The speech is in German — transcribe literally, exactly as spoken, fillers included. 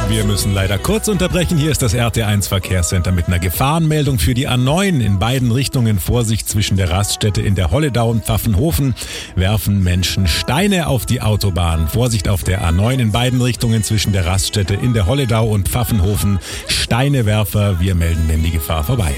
Wir müssen leider kurz unterbrechen. Hier ist das R T eins Verkehrscenter mit einer Gefahrenmeldung für die A neun. In beiden Richtungen Vorsicht zwischen der Raststätte in der Holledau und Pfaffenhofen werfen Menschen Steine auf die Autobahn. Vorsicht auf der A neun in beiden Richtungen zwischen der Raststätte in der Holledau und Pfaffenhofen. Steinewerfer, wir melden, wenn die Gefahr vorbei